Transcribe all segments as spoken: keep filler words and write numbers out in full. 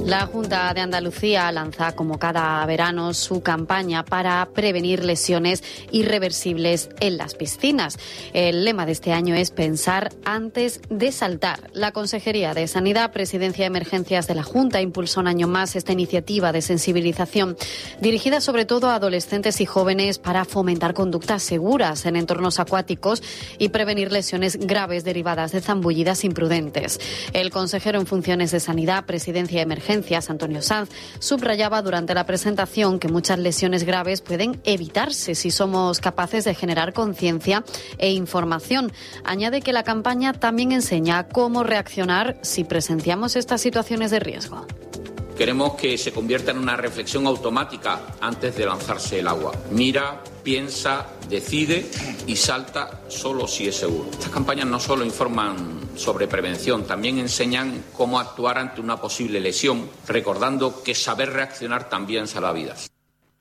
La Junta de Andalucía lanza, como cada verano, su campaña para prevenir lesiones irreversibles en las piscinas. El lema de este año es pensar antes de saltar. La Consejería de Sanidad, Presidencia de Emergencias de la Junta, impulsó un año más esta iniciativa de sensibilización dirigida sobre todo a adolescentes y jóvenes para fomentar conductas seguras en entornos acuáticos y prevenir lesiones graves derivadas de zambullidas imprudentes. El consejero en funciones de Sanidad, Presidencia de Emergencias, Antonio Sanz, subrayaba durante la presentación que muchas lesiones graves pueden evitarse si somos capaces de generar conciencia e información. Añade que la campaña también enseña cómo reaccionar si presenciamos estas situaciones de riesgo. Queremos que se convierta en una reflexión automática antes de lanzarse el agua. Mira, piensa, decide y salta solo si es seguro. Estas campañas no solo informan sobre prevención, también enseñan cómo actuar ante una posible lesión, recordando que saber reaccionar también salva vidas.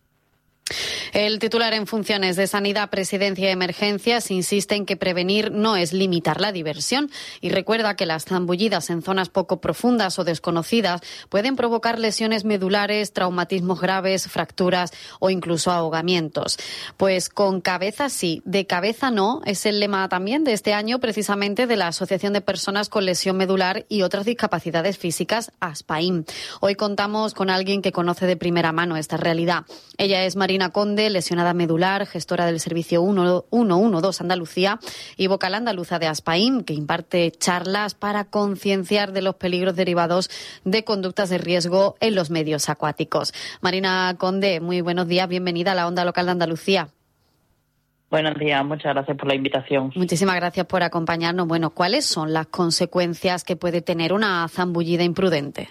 El titular en funciones de Sanidad, Presidencia de Emergencias, insiste en que prevenir no es limitar la diversión y recuerda que las zambullidas en zonas poco profundas o desconocidas pueden provocar lesiones medulares, traumatismos graves, fracturas o incluso ahogamientos. Pues con cabeza sí, de cabeza no, es el lema también de este año precisamente de la Asociación de Personas con Lesión Medular y otras discapacidades físicas, ASPAIM. Hoy contamos con alguien que conoce de primera mano esta realidad. Ella es Marina Conde, lesionada medular, gestora del servicio uno uno dos Andalucía y vocal andaluza de ASPAIM, que imparte charlas para concienciar de los peligros derivados de conductas de riesgo en los medios acuáticos. Marina Conde, muy buenos días, bienvenida a la Onda Local de Andalucía. Buenos días, muchas gracias por la invitación. Muchísimas gracias por acompañarnos. Bueno, ¿cuáles son las consecuencias que puede tener una zambullida imprudente?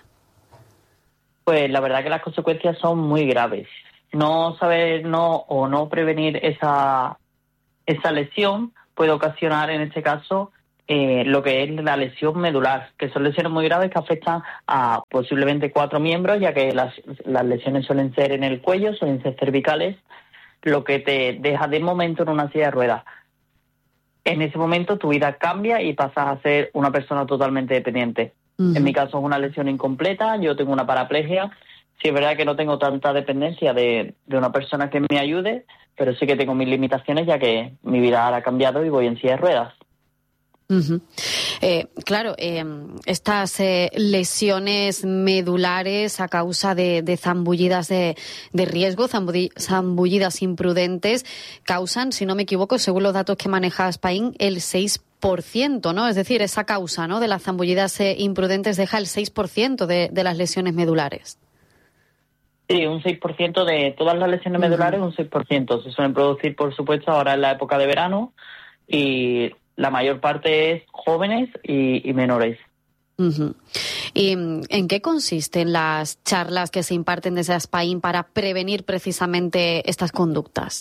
Pues la verdad que las consecuencias son muy graves. No saber no o no prevenir esa esa lesión puede ocasionar, en este caso, eh, lo que es la lesión medular, que son lesiones muy graves que afectan a posiblemente cuatro miembros, ya que las, las lesiones suelen ser en el cuello, suelen ser cervicales, lo que te deja de momento en una silla de ruedas. En ese momento tu vida cambia y pasas a ser una persona totalmente dependiente. Uh-huh. En mi caso es una lesión incompleta, yo tengo una paraplegia. Sí, es verdad que no tengo tanta dependencia de, de una persona que me ayude, pero sí que tengo mis limitaciones, ya que mi vida ha cambiado y voy en silla de ruedas. Uh-huh. Eh, claro, eh, estas eh, lesiones medulares a causa de, de zambullidas de, de riesgo, zambull- zambullidas imprudentes, causan, si no me equivoco, según los datos que maneja ASPAIM, el seis por ciento, ¿no? Es decir, esa causa, ¿no?, de las zambullidas eh, imprudentes deja el seis por ciento de, de las lesiones medulares. Sí, un seis por ciento de todas las lesiones medulares, un seis por ciento. Se suelen producir, por supuesto, ahora en la época de verano y la mayor parte es jóvenes y, y menores. Uh-huh. ¿Y en qué consisten las charlas que se imparten desde ASPAIM para prevenir precisamente estas conductas?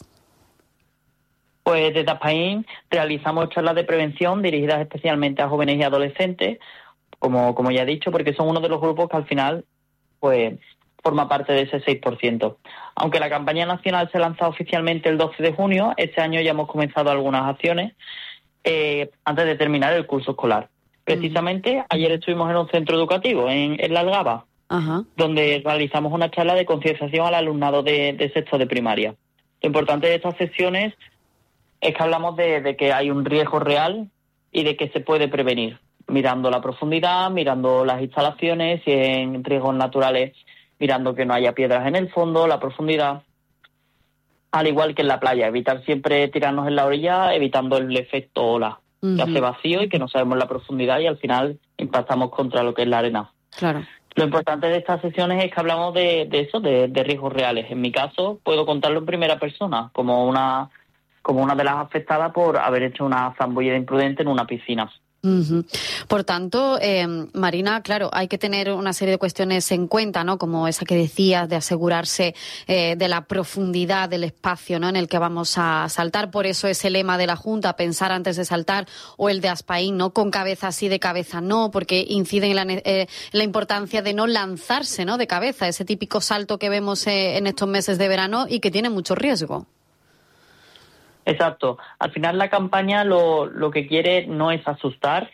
Pues desde ASPAIM realizamos charlas de prevención dirigidas especialmente a jóvenes y adolescentes, como, como ya he dicho, porque son uno de los grupos que al final, pues, forma parte de ese seis por ciento. Aunque la campaña nacional se lanza oficialmente el doce de junio, este año ya hemos comenzado algunas acciones eh, antes de terminar el curso escolar. Precisamente, uh-huh. ayer estuvimos en un centro educativo, en, en La Algaba, uh-huh. donde realizamos una charla de concienciación al alumnado de, de sexto de primaria. Lo importante de estas sesiones es que hablamos de, de que hay un riesgo real y de que se puede prevenir, mirando la profundidad, mirando las instalaciones, si en riesgos naturales, mirando que no haya piedras en el fondo, la profundidad, al igual que en la playa, evitar siempre tirarnos en la orilla, evitando el efecto ola, uh-huh. que hace vacío y que no sabemos la profundidad y al final impactamos contra lo que es la arena. Claro. Lo importante de estas sesiones es que hablamos de, de eso, de, de riesgos reales. En mi caso, puedo contarlo en primera persona, como una, como una de las afectadas por haber hecho una zambullida imprudente en una piscina. Uh-huh. Por tanto, eh, Marina, claro, hay que tener una serie de cuestiones en cuenta, ¿no? Como esa que decías, de asegurarse eh, de la profundidad del espacio, ¿no?, en el que vamos a saltar. Por eso ese lema de la Junta, pensar antes de saltar, o el de ASPAIM, ¿no?, con cabeza sí, de cabeza no, porque incide en la, eh, la importancia de no lanzarse, ¿no?, de cabeza, ese típico salto que vemos eh, en estos meses de verano y que tiene mucho riesgo. Exacto. Al final la campaña lo, lo que quiere no es asustar,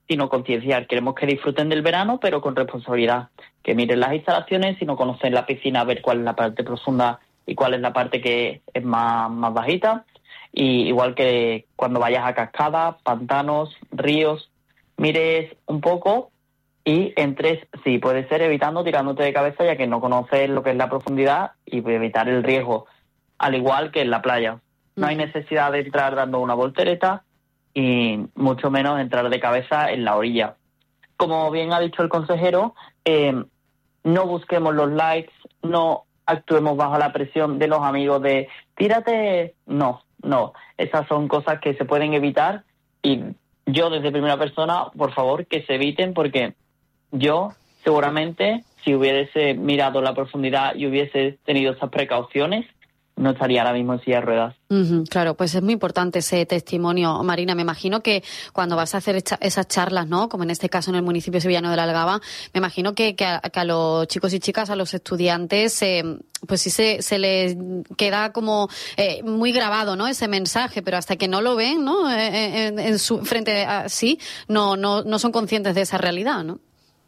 sino concienciar. Queremos que disfruten del verano, pero con responsabilidad. Que miren las instalaciones, si no conocen la piscina, ver cuál es la parte profunda y cuál es la parte que es más, más bajita. Y igual que cuando vayas a cascadas, pantanos, ríos, mires un poco y entres, sí, puede ser evitando tirándote de cabeza, ya que no conoces lo que es la profundidad, y evitar el riesgo, al igual que en la playa. No hay necesidad de entrar dando una voltereta y mucho menos entrar de cabeza en la orilla. Como bien ha dicho el consejero, eh, no busquemos los likes, no actuemos bajo la presión de los amigos de tírate, no. No, esas son cosas que se pueden evitar, y yo desde primera persona, por favor, que se eviten, porque yo seguramente, si hubiese mirado la profundidad y hubiese tenido esas precauciones, no estaría ahora mismo en silla de ruedas. Uh-huh, claro, pues es muy importante ese testimonio, Marina. Me imagino que cuando vas a hacer echa, esas charlas, ¿no?, como en este caso en el municipio sevillano de La Algaba, me imagino que, que, a, que a los chicos y chicas, a los estudiantes, eh, pues sí se, se les queda como eh, muy grabado, ¿no?, ese mensaje, pero hasta que no lo ven, ¿no?, eh, en, en su frente a sí, no, no, no son conscientes de esa realidad, ¿no?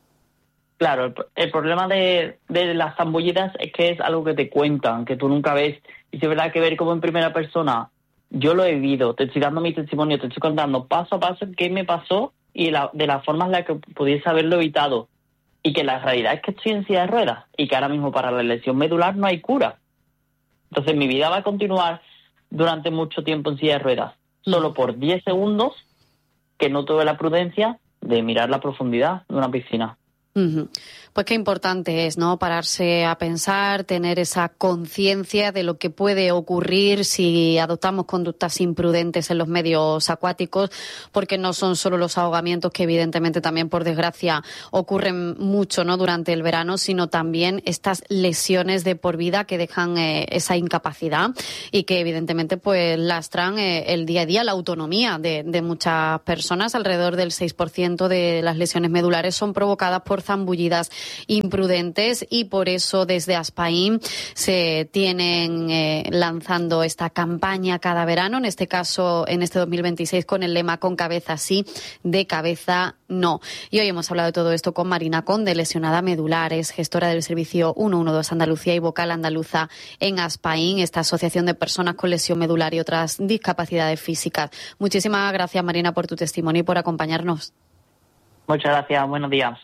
Claro, el, el problema de, de las zambullidas es que es algo que te cuentan, que tú nunca ves. Y si es verdad que ver como en primera persona, yo lo he vivido, te estoy dando mi testimonio, te estoy contando paso a paso qué me pasó y la, de la forma en la que pudiese haberlo evitado. Y que la realidad es que estoy en silla de ruedas y que ahora mismo para la lesión medular no hay cura. Entonces mi vida va a continuar durante mucho tiempo en silla de ruedas, solo por diez segundos que no tuve la prudencia de mirar la profundidad de una piscina. Uh-huh. Pues qué importante es, ¿no?, pararse a pensar, tener esa conciencia de lo que puede ocurrir si adoptamos conductas imprudentes en los medios acuáticos, porque no son solo los ahogamientos, que evidentemente también, por desgracia, ocurren mucho, ¿no?, durante el verano, sino también estas lesiones de por vida que dejan eh, esa incapacidad y que evidentemente pues lastran eh, el día a día, la autonomía de, de muchas personas. Alrededor del seis por ciento de las lesiones medulares son provocadas por zambullidas imprudentes, y por eso desde Aspain se tienen eh, lanzando esta campaña cada verano, en este caso en este dos mil veintiséis con el lema "con cabeza sí, de cabeza no". Y hoy hemos hablado de todo esto con Marina Conde, lesionada medular, es gestora del servicio ciento doce Andalucía y vocal andaluza en Aspain, esta asociación de personas con lesión medular y otras discapacidades físicas. Muchísimas gracias, Marina, por tu testimonio y por acompañarnos. Muchas gracias, buenos días.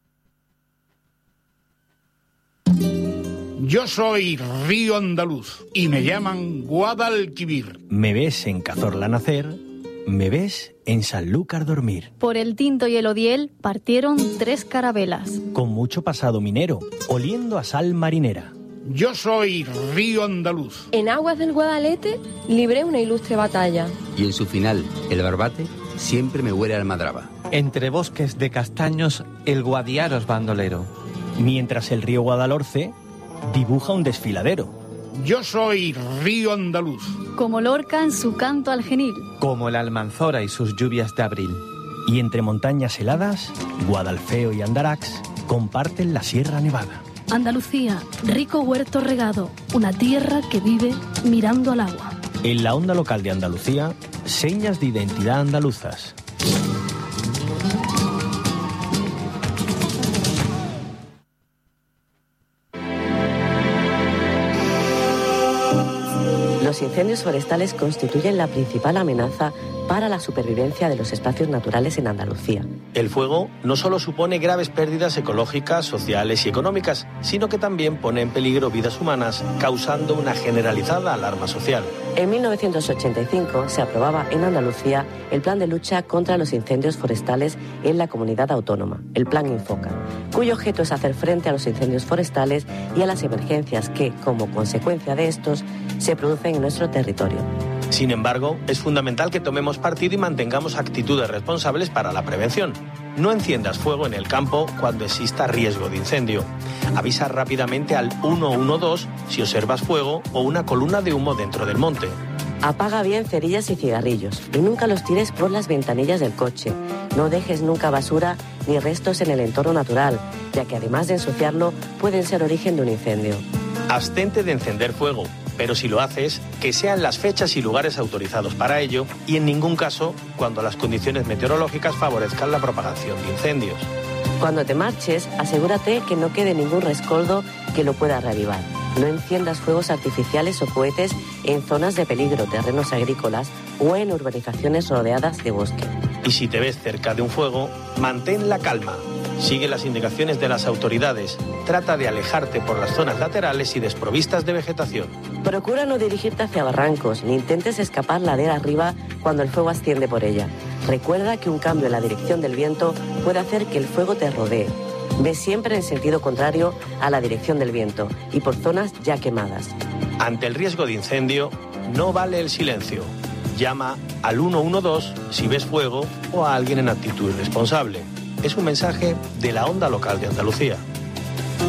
Yo soy Río Andaluz y me llaman Guadalquivir. Me ves en Cazorla nacer, me ves en Sanlúcar dormir. Por el Tinto y el Odiel partieron tres carabelas. Con mucho pasado minero, oliendo a sal marinera. Yo soy Río Andaluz. En aguas del Guadalete libré una ilustre batalla. Y en su final, el Barbate, siempre me huele a almadraba. Entre bosques de castaños, el Guadiaro es bandolero. Mientras el río Guadalhorce dibuja un desfiladero. Yo soy Río Andaluz. Como Lorca en su canto al genil. Como el Almanzora y sus lluvias de abril. Y entre montañas heladas, Guadalfeo y Andarax comparten la Sierra Nevada. Andalucía, rico huerto regado, una tierra que vive mirando al agua. En la onda local de Andalucía, señas de identidad andaluzas. Los incendios forestales constituyen la principal amenaza para la supervivencia de los espacios naturales en Andalucía. El fuego no solo supone graves pérdidas ecológicas, sociales y económicas, sino que también pone en peligro vidas humanas, causando una generalizada alarma social. En mil novecientos ochenta y cinco se aprobaba en Andalucía el Plan de Lucha contra los Incendios Forestales en la Comunidad Autónoma, el Plan Infoca, cuyo objeto es hacer frente a los incendios forestales y a las emergencias que, como consecuencia de estos, se producen en nuestro territorio. Sin embargo, es fundamental que tomemos partido y mantengamos actitudes responsables para la prevención. No enciendas fuego en el campo cuando exista riesgo de incendio. Avisa rápidamente al ciento doce si observas fuego o una columna de humo dentro del monte. Apaga bien cerillas y cigarrillos y nunca los tires por las ventanillas del coche. No dejes nunca basura ni restos en el entorno natural, ya que además de ensuciarlo, pueden ser origen de un incendio. Abstente de encender fuego. Pero si lo haces, que sean las fechas y lugares autorizados para ello y en ningún caso cuando las condiciones meteorológicas favorezcan la propagación de incendios. Cuando te marches, asegúrate que no quede ningún rescoldo que lo pueda reavivar. No enciendas fuegos artificiales o cohetes en zonas de peligro, terrenos agrícolas o en urbanizaciones rodeadas de bosque. Y si te ves cerca de un fuego, mantén la calma. Sigue las indicaciones de las autoridades. Trata de alejarte por las zonas laterales y desprovistas de vegetación. Procura no dirigirte hacia barrancos ni intentes escapar ladera arriba cuando el fuego asciende por ella. Recuerda que un cambio en la dirección del viento puede hacer que el fuego te rodee. Ve siempre en sentido contrario a la dirección del viento y por zonas ya quemadas. Ante el riesgo de incendio, no vale el silencio. Llama al uno uno dos si ves fuego o a alguien en actitud irresponsable. Es un mensaje de la Onda Local de Andalucía.